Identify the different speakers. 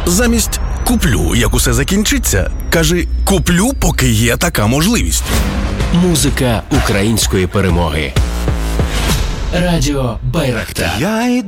Speaker 1: Замість «куплю, як усе закінчиться», кажи «куплю, поки є така можливість».
Speaker 2: Музика української перемоги. Радіо Байрактар.